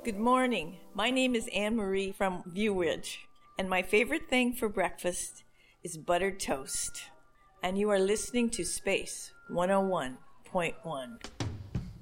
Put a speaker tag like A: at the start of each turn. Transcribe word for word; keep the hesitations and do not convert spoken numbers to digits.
A: Good morning. My name is Anne Marie from View Ridge, and my favorite thing for breakfast is buttered toast. And you are listening to Space one oh one point one.